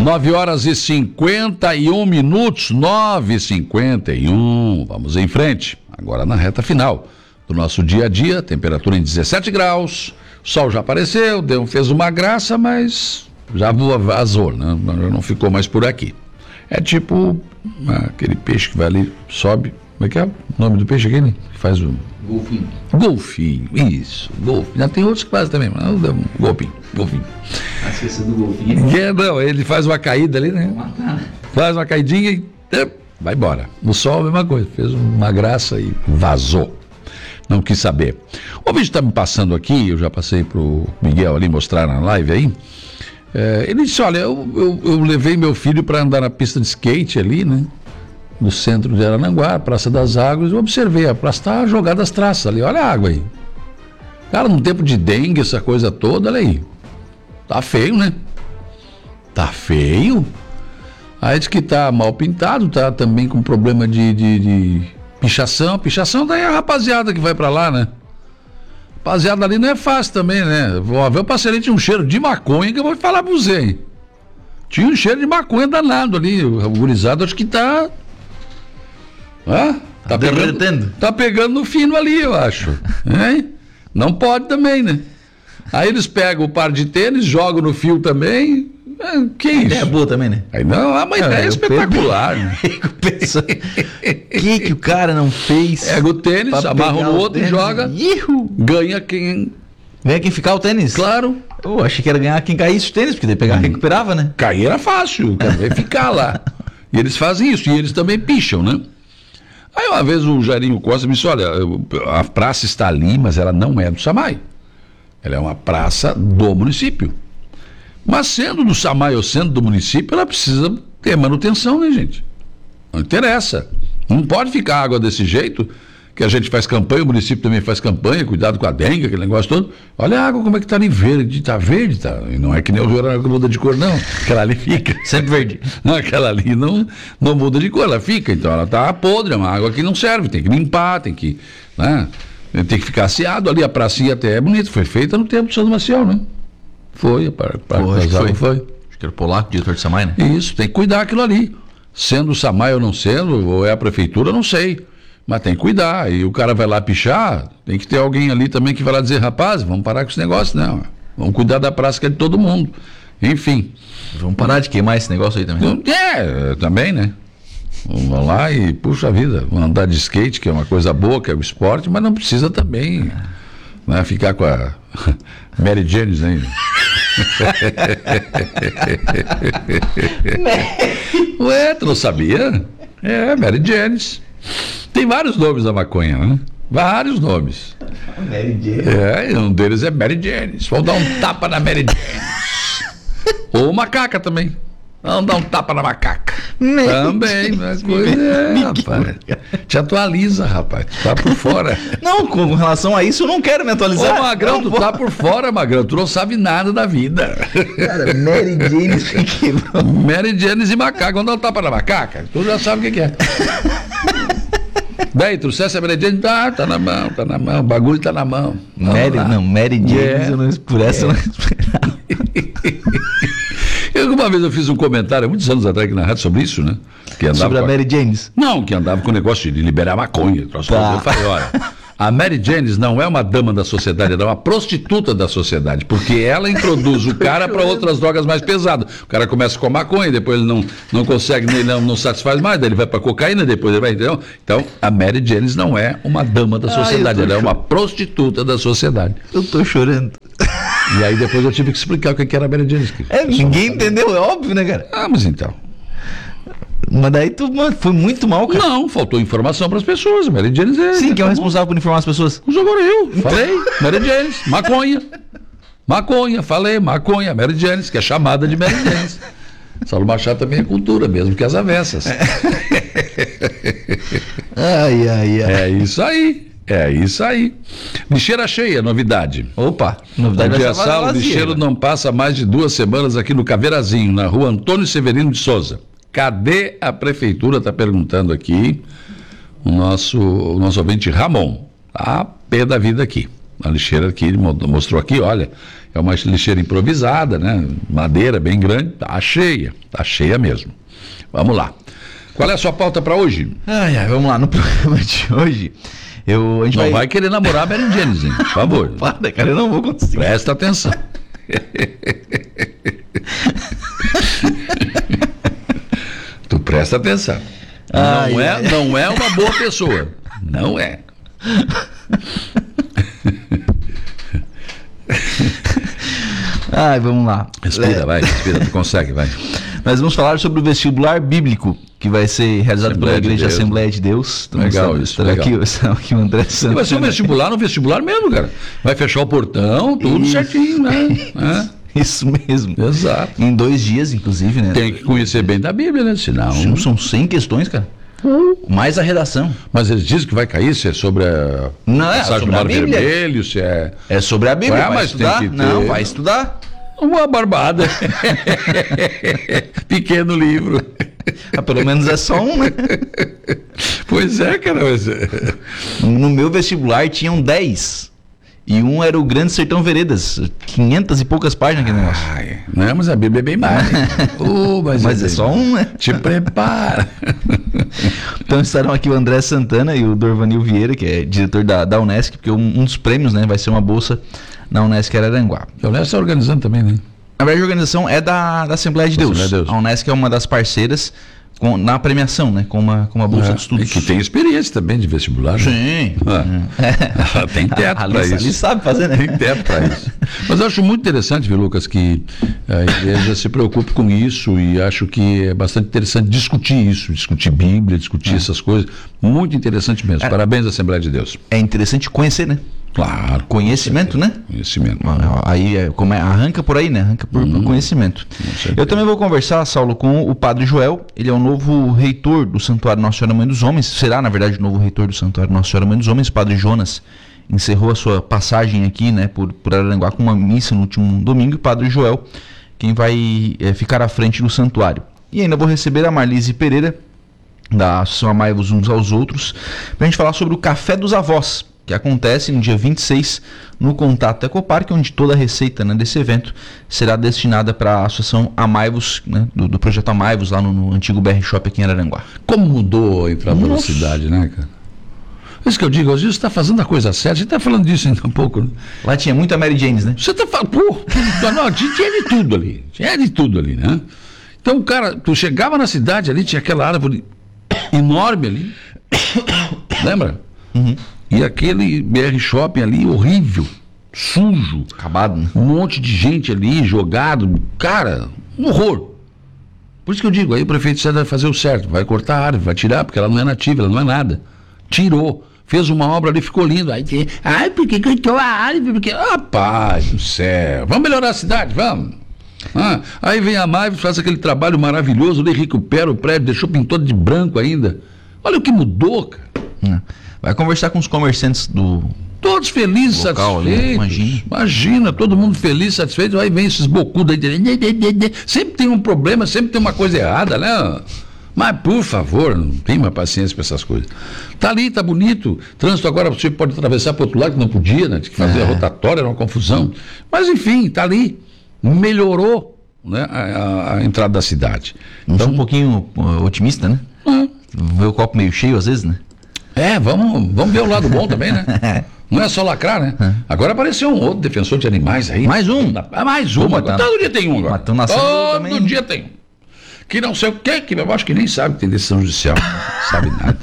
9h51, 9h51. Vamos em frente. Agora na reta final do nosso dia a dia, temperatura em 17 graus. O sol já apareceu, fez uma graça, mas já vazou, né? Não ficou mais por aqui. É tipo aquele peixe que vai ali, sobe. Como é que é o nome do peixe aquele? Que faz o... Golfinho. Golfinho, isso. Golfinho. Já tem outros que fazem também, mas não, golfinho. A esqueci do golfinho. Não, ele faz uma caída ali, né? Faz uma caidinha e vai embora. No sol, a mesma coisa. Fez uma graça e vazou. Não quis saber. O vídeo está me passando aqui, eu já passei pro Miguel ali mostrar na live aí. Ele disse, olha, eu levei meu filho para andar na pista de skate ali, né? No centro de Arananguá, Praça das Águas, eu observei, a praça está jogada as traças ali, olha a água aí. Cara, num tempo de dengue, essa coisa toda, olha aí. Tá feio, né? Tá feio. Aí diz que tá mal pintado, tá também com problema de pichação. Pichação daí é a rapaziada que vai pra lá, né? Rapaziada ali não é fácil também, né? Vou ver, o parceiro tinha um cheiro de maconha que eu vou falar pra você, hein? Tinha um cheiro de maconha danado ali, o gurizado acho que tá... Tá pegando no fino ali, eu acho. Hein? Não pode também, né? Aí eles pegam o par de tênis, jogam no fio também. Que isso? Ideia boa também, né? Aí não, a ideia é espetacular. Né? que o cara não fez? Pega o tênis, amarra no outro e joga. Ganha quem ficar o tênis. Claro. Eu achei que era ganhar quem caísse o tênis, porque daí pegava, recuperava, né? Cair era fácil, ia ficar lá. E eles fazem isso, e eles também picham, né? Aí uma vez o Jairinho Costa me disse, olha, a praça está ali, mas ela não é do SAMAI. Ela é uma praça do município. Mas sendo do SAMAI ou sendo do município, ela precisa ter manutenção, né, gente? Não interessa. Não pode ficar água desse jeito, que a gente faz campanha, o município também faz campanha, cuidado com a dengue, aquele negócio todo. Olha a água como é que tá ali verde, tá. E não é que nem o Rio Aranaguá muda de cor, não. Aquela ali fica. Sempre verde. Não, aquela ali não muda de cor, ela fica, então ela tá podre, é uma água que não serve, tem que limpar, tem que, né? Tem que ficar asseado ali, a pracinha até é bonita, foi feita no tempo do São Maciel, né? Foi. Acho que era o Polaco, diretor de SAMAI, né? Isso, tem que cuidar aquilo ali. Sendo o SAMAI ou não sendo, ou é a prefeitura, não sei. Mas tem que cuidar. E o cara vai lá pichar, tem que ter alguém ali também que vai lá dizer, rapaz, vamos parar com esse negócio, não. Vamos cuidar da praça que é de todo mundo. Enfim. Vamos parar de queimar esse negócio aí também. Também, né? Vamos lá e, puxa vida, vamos andar de skate, que é uma coisa boa, que é o esporte, mas não precisa também, né, ficar com a Mary Jane, né? Ué, tu não sabia? Mary Jane. Tem vários nomes da maconha, né? Vários nomes. Mary Jane. Um deles é Mary Jane. Vamos dar um tapa na Mary Jane. Ou macaca também. Vamos dar um tapa na macaca. Também, mas coisa rapaz. Te atualiza, rapaz. Tu tá por fora. Não, com relação a isso eu não quero me atualizar. Ô, Magrão, tu tá por fora, Magrão. Tu não sabe nada da vida. Cara, Mary Jane quebrou. Mary Jane e macaca. Vamos dar um tapa na macaca? Tu já sabe o que é. Daí, trouxesse a Mary Jane, tá na mão. O bagulho tá na mão. Mary Jane, por essa eu não esperava. Uma vez eu fiz um comentário, há muitos anos atrás aqui na rádio, sobre isso, né? Sobre a Mary Jane? Não, que andava com o negócio de liberar maconha. Eu falei, olha, a Mary Jane não é uma dama da sociedade, ela é uma prostituta da sociedade, porque ela introduz o cara para outras drogas mais pesadas. O cara começa com a maconha, depois ele não consegue, não satisfaz mais, daí ele vai para cocaína, depois ele vai, entendeu? Então, a Mary Jane não é uma dama da sociedade, ela é uma prostituta da sociedade. Eu tô chorando. E aí depois eu tive que explicar o que era a Mary Jane. Ninguém entendeu, é óbvio, né, cara? Mas então. Mas daí foi muito mal, cara. Não, faltou informação para as pessoas. Mary Jane Sim, quem é o responsável por informar as pessoas? Agora eu. Falei, Mary Jane, maconha, falei, maconha, Mary Jane, que é chamada de Mary Jane. Saulo Machado também é cultura, mesmo que as avessas. Ai. É isso aí. Lixeira cheia, novidade. Opa, novidade. Dia Saulo, lixeiro não passa mais de 2 semanas aqui no Caveirazinho, na rua Antônio Severino de Souza. Cadê a prefeitura? Está perguntando aqui o nosso ouvinte Ramon. A pé da vida aqui. A lixeira aqui, ele mostrou aqui, olha, É uma lixeira improvisada, né? Madeira bem grande, tá cheia mesmo. Vamos lá. Qual é a sua pauta para hoje? Vamos lá, no programa de hoje, a gente não vai querer namorar a Mary Jane, hein? Por favor. Para, cara, eu não vou conseguir. Presta atenção. Tu presta atenção. Não é uma boa pessoa. Não é. Vamos lá. Respira, tu consegue, vai. Nós vamos falar sobre o vestibular bíblico, que vai ser realizado pela Igreja Assembleia de Deus. Legal isso. Aqui o André Santos. Vai ser um vestibular mesmo, cara. Vai fechar o portão, tudo certinho, né? Isso mesmo. Exato. Em 2 dias, inclusive, né? Tem que conhecer bem da Bíblia, né? Senão... São 100 questões, cara. Mais a redação. Mas eles dizem que vai cair, se é sobre a passagem do Mar Vermelho, se é... É sobre a Bíblia, vai estudar? Tem que ter... Não, vai estudar. Uma barbada. Pequeno livro. Pelo menos é só um, né? Pois é, cara. No meu vestibular tinham 10. E um era o Grande Sertão Veredas. 500 e poucas páginas aquele negócio. Não, mas a Bíblia é bem mais. Mas é só um, né? Te prepara. Então estarão aqui o André Santana e o Dorvanil Vieira, que é diretor da Unesc, porque um dos prêmios, né, vai ser uma bolsa na Unesc Araranguá. A Unesc está organizando também, né? Na verdade, a organização é da Assembleia de Deus. A Unesc é uma das parceiras na premiação, né? Com uma bolsa de estudos. E que tem experiência também de vestibular. Sim. Tem teto para isso. Ali sabe fazer, né? Tem teto para isso. Mas eu acho muito interessante, viu, Lucas, que a igreja se preocupe com isso, e acho que é bastante interessante discutir isso, discutir Bíblia, discutir essas coisas. Muito interessante mesmo. Parabéns à Assembleia de Deus. É interessante conhecer, né? Claro. Conhecimento, né? Conhecimento. Aí arranca por aí, né? Arranca por conhecimento. Eu também vou conversar, Saulo, com o Padre Joel. Ele é o novo reitor do Santuário Nossa Senhora Mãe dos Homens. Será, na verdade, o novo reitor do Santuário Nossa Senhora Mãe dos Homens. Padre Jonas encerrou a sua passagem aqui, né, por Araranguá, com uma missa no último domingo. E o Padre Joel, quem vai ficar à frente do santuário. E ainda vou receber a Marlise Pereira, da Associação Amai-vos Uns aos Outros, para a gente falar sobre o Café dos Avós, que acontece no dia 26 no Contato Ecoparque, onde toda a receita, né, desse evento será destinada para a Associação Amai-vos, né, do projeto Amai-vos, lá no antigo BR Shop aqui em Araranguá. Como mudou a entrada da cidade, né, cara? É isso que eu digo, às vezes você está fazendo a coisa certa, você está falando disso ainda há pouco, né? Lá tinha muita Mary Janes, né? Você está falando, tinha de tudo ali, né? Então, cara, tu chegava na cidade ali, tinha aquela árvore enorme ali, lembra? Uhum. E aquele BR Shopping ali, horrível, sujo. Acabado, né? Um monte de gente ali, jogado. Cara, um horror. Por isso que eu digo, aí o prefeito vai fazer o certo, vai cortar a árvore, vai tirar, porque ela não é nativa, ela não é nada. Tirou. Fez uma obra ali, ficou lindo. Aí, por que cortou a árvore? Porque... Rapaz do céu. Vamos melhorar a cidade, vamos. Aí vem a Maive, faz aquele trabalho maravilhoso, ele recupera o prédio, deixou pintado de branco ainda. Olha o que mudou, cara. Vai conversar com os comerciantes do... Todos felizes, satisfeitos. Imagina, todo mundo feliz, satisfeito. Aí vem esses bocudos aí. Sempre tem um problema, sempre tem uma coisa errada, né? Mas, por favor, não tem mais paciência para essas coisas. Tá ali, tá bonito. Trânsito agora você pode atravessar para outro lado, que não podia, né? Tinha que fazer a rotatória, era uma confusão. Mas, enfim, tá ali. Melhorou, né, a entrada da cidade. Então, um pouquinho otimista, né? Ver o copo meio cheio às vezes, né? Vamos ver o lado bom também, né? Não é só lacrar, né? Agora apareceu um outro defensor de animais aí. Mais um? Mais um. Todo dia tem um agora. Todo dia tem um. Que não sei o quê, que eu acho que nem sabe que tem decisão judicial. Não sabe nada.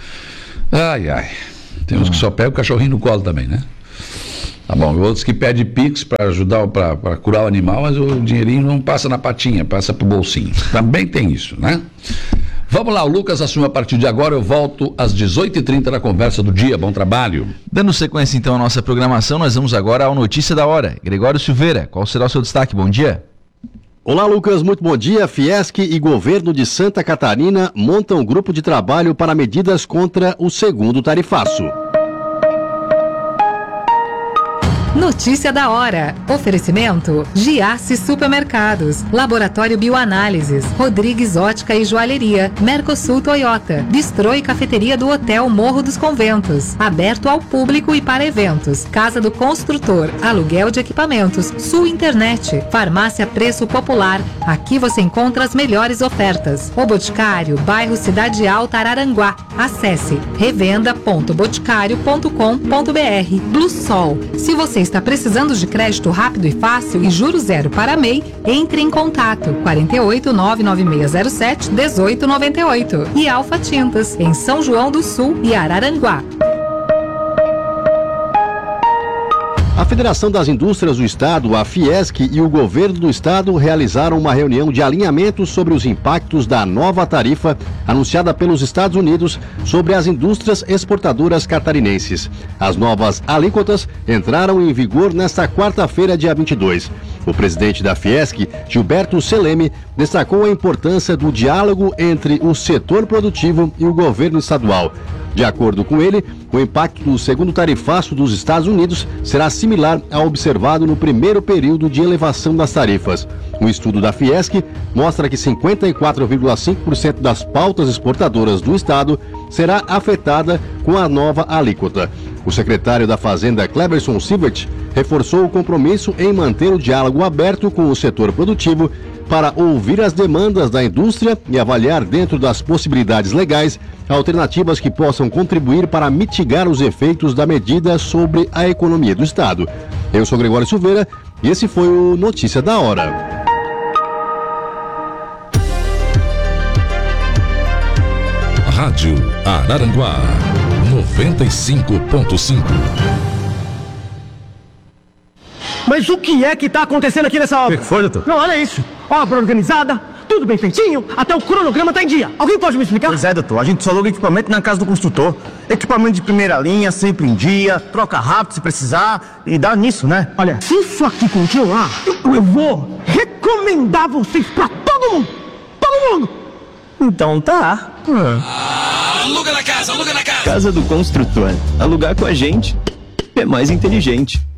Ai. Tem uns que só pegam o cachorrinho no colo também, né? Tá bom, outros que pedem Pix para ajudar, para curar o animal, mas o dinheirinho não passa na patinha, passa pro bolsinho. Também tem isso, né? Vamos lá, o Lucas assume a partir de agora, eu volto às 18h30 na Conversa do Dia. Bom trabalho. Dando sequência então à nossa programação, nós vamos agora ao Notícia da Hora. Gregório Silveira, qual será o seu destaque? Bom dia. Olá, Lucas, muito bom dia. Fiesc e governo de Santa Catarina montam um grupo de trabalho para medidas contra o segundo tarifaço. Notícia da hora. Oferecimento: Giasse Supermercados, Laboratório Bioanálises, Rodrigues Ótica e Joalheria, Mercosul Toyota, Bistrô e Cafeteria do Hotel Morro dos Conventos, aberto ao público e para eventos. Casa do Construtor, aluguel de equipamentos, Sul Internet, Farmácia Preço Popular. Aqui você encontra as melhores ofertas. O Boticário, bairro Cidade Alta, Araranguá. Acesse revenda.boticário.com.br. Blue Sol. Se você está precisando de crédito rápido e fácil e juros zero para MEI, entre em contato 48 99607 1898. E Alfa Tintas, em São João do Sul e Araranguá. A Federação das Indústrias do Estado, a Fiesc, e o governo do estado realizaram uma reunião de alinhamento sobre os impactos da nova tarifa anunciada pelos Estados Unidos sobre as indústrias exportadoras catarinenses. As novas alíquotas entraram em vigor nesta quarta-feira, dia 22. O presidente da Fiesc, Gilberto Seleme, destacou a importância do diálogo entre o setor produtivo e o governo estadual. De acordo com ele, o impacto do segundo tarifaço dos Estados Unidos será similar ao observado no primeiro período de elevação das tarifas. Um estudo da Fiesc mostra que 54,5% das pautas exportadoras do estado será afetada com a nova alíquota. O secretário da Fazenda, Cleberson Silvert, reforçou o compromisso em manter o diálogo aberto com o setor produtivo para ouvir as demandas da indústria e avaliar, dentro das possibilidades legais, alternativas que possam contribuir para mitigar os efeitos da medida sobre a economia do estado. Eu sou Gregório Silveira e esse foi o Notícia da Hora. Rádio Araranguá 95.5. Mas o que é que tá acontecendo aqui nessa obra? O que foi, doutor? Não, olha isso. Obra organizada, tudo bem feitinho, até o cronograma tá em dia. Alguém pode me explicar? Pois é, doutor. A gente só aluga equipamento na casa do construtor. Equipamento de primeira linha, sempre em dia, troca rápido se precisar e dá nisso, né? Olha, se isso aqui continuar, eu vou recomendar vocês pra todo mundo. Todo mundo. Então tá. Aluga na casa, aluga na casa. Casa do Construtor. Alugar com a gente é mais inteligente.